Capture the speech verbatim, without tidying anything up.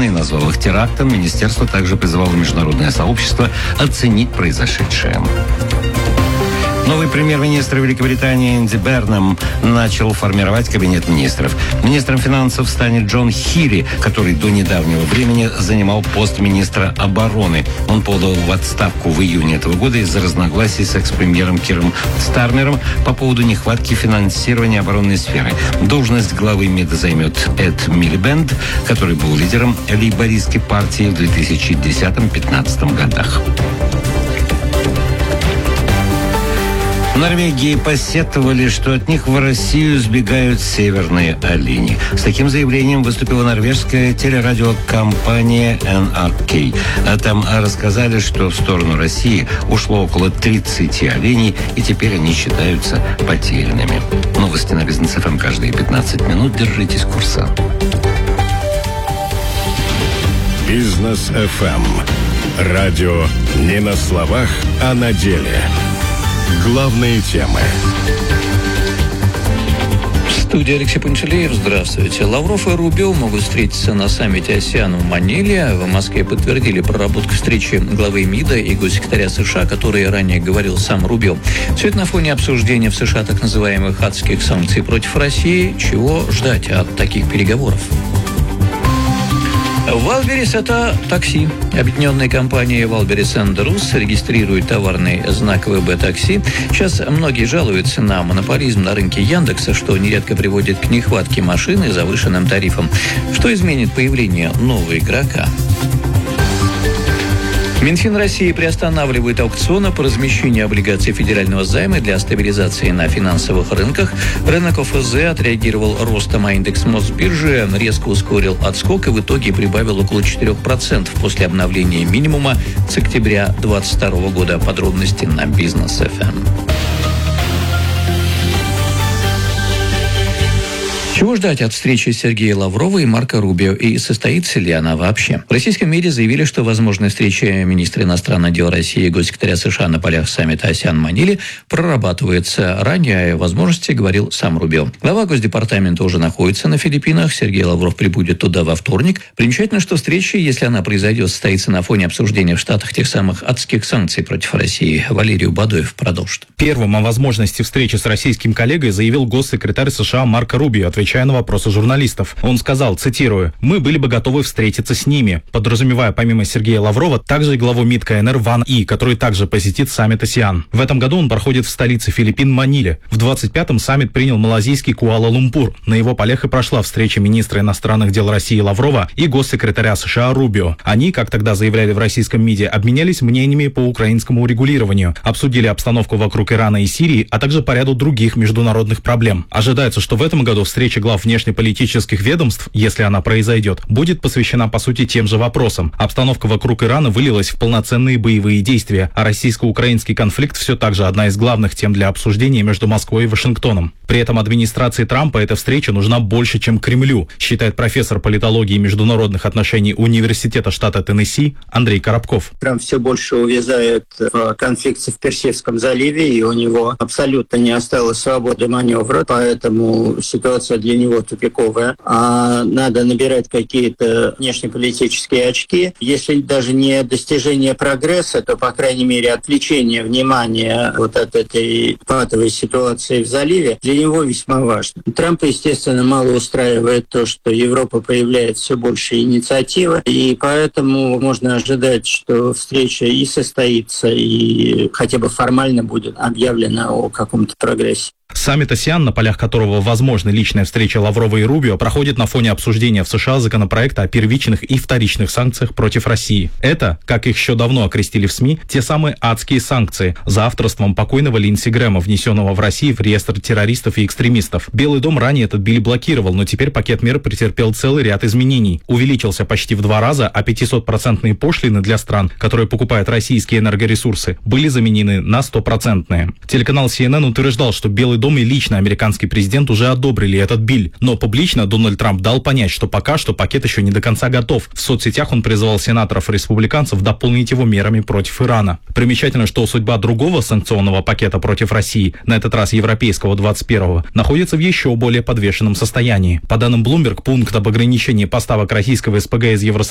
и назвал их терактом. Министерство также призвало международное сообщество оценить произошедшее. Новый премьер-министр Великобритании Энди Бернам начал формировать кабинет министров. Министром финансов станет Джон Хири, который до недавнего времени занимал пост министра обороны. Он подал в отставку в июне этого года из-за разногласий с экс-премьером Киром Стармером по поводу нехватки финансирования оборонной сферы. Должность главы МИДа займет Эд Милибенд, который был лидером лейбористской партии в две тысячи десятом-пятнадцатом годах. В Норвегии посетовали, что от них в Россию сбегают северные олени. С таким заявлением выступила норвежская телерадиокомпания эн ар кей. А там рассказали, что в сторону России ушло около тридцати оленей, и теперь они считаются потерянными. Новости на Бизнес эф эм каждые пятнадцать минут. Держитесь курса. Бизнес эф эм. Радио не на словах, а на деле. Главные темы. В студии Алексей Панчелеев. Здравствуйте. Лавров и Рубио могут встретиться на саммите АСЕАН в Маниле. В Москве подтвердили проработку встречи главы МИДа и госсекретаря США, о которой ранее говорил сам Рубио. Все это на фоне обсуждения в США так называемых адских санкций против России. Чего ждать от таких переговоров? Валберес – это такси. Объединенная компания Валберес энд Рус регистрирует товарный знак ВБ-такси. Сейчас многие жалуются на монополизм на рынке Яндекса, что нередко приводит к нехватке машин и завышенным тарифам. Что изменит появление нового игрока? Минфин России приостанавливает аукционы по размещению облигаций федерального займа для стабилизации на финансовых рынках. Рынок о эф зэ отреагировал ростом, а индекс Мосбиржи резко ускорил отскок и в итоге прибавил около четырех процентов после обновления минимума с октября две тысячи двадцать второго года. Подробности на Бизнес эф эм. Чего ждать от встречи Сергея Лаврова и Марко Рубио, и состоится ли она вообще? В российском медиа заявили, что возможная встреча министра иностранных дел России и госсекретаря США на полях саммита АСЕАН в Маниле прорабатывается. Ранее о возможности говорил сам Рубио. Глава Госдепартамента уже находится на Филиппинах. Сергей Лавров прибудет туда во вторник. Примечательно, что встреча, если она произойдет, состоится на фоне обсуждения в Штатах тех самых адских санкций против России. Валерий Убадоев продолжит. Первым о возможности встречи с российским коллегой заявил госсекретарь США Марко Рубио, отвечая на вопросы журналистов. Он сказал, цитирую, «Мы были бы готовы встретиться с ними», подразумевая помимо Сергея Лаврова также и главу МИД ка эн эр Ван И, который также посетит саммит АСЕАН. В этом году он проходит в столице Филиппин Маниле. В двадцать пятом саммит принял малазийский Куала-Лумпур. На его полях и прошла встреча министра иностранных дел России Лаврова и госсекретаря США Рубио. Они, как тогда заявляли в российском МИДе, обменялись мнениями по украинскому урегулированию, обсудили обстановку вокруг Ирана и Сирии, а также по ряду других международных проблем. Ожидается, что в этом году встреча глав внешнеполитических ведомств, если она произойдет, будет посвящена по сути тем же вопросам. Обстановка вокруг Ирана вылилась в полноценные боевые действия, а российско-украинский конфликт все так же одна из главных тем для обсуждения между Москвой и Вашингтоном. При этом администрации Трампа эта встреча нужна больше, чем Кремлю, считает профессор политологии и международных отношений Университета штата Теннесси Андрей Коробков. Трамп все больше увязает в конфликте в Персидском заливе, и у него абсолютно не осталось свободы маневра, поэтому ситуация для него тупиковая. А надо набирать какие-то внешнеполитические очки. Если даже не достижение прогресса, то, по крайней мере, отвлечение внимания вот от этой патовой ситуации в заливе для него весьма важно. Трампа, естественно, мало устраивает то, что Европа проявляет все больше инициативы, и поэтому можно ожидать, что встреча и состоится, и хотя бы формально будет объявлено о каком-то прогрессе. Саммит АСЕАН, на полях которого возможна личная встреча Лаврова и Рубио, проходит на фоне обсуждения в США законопроекта о первичных и вторичных санкциях против России. Это, как их еще давно окрестили в СМИ, те самые адские санкции за авторством покойного Линдси Грэма, внесенного в Россию в реестр террористов и экстремистов. Белый дом ранее этот биль блокировал, но теперь пакет мер претерпел целый ряд изменений. Увеличился почти в два раза, а пятисотпроцентные пошлины для стран, которые покупают российские энергоресурсы, были заменены на стопроцентные. Телеканал си эн эн утверждал, что Белый дом и лично американский президент уже одобрили этот биль, но публично Дональд Трамп дал понять, что пока что пакет еще не до конца готов. В соцсетях он призвал сенаторов и республиканцев дополнить его мерами против Ирана. Примечательно, что судьба другого санкционного пакета против России, на этот раз европейского двадцать первого, находится в еще более подвешенном состоянии. По данным Bloomberg, пункт об ограничении поставок российского эс пэ гэ из Евросоюза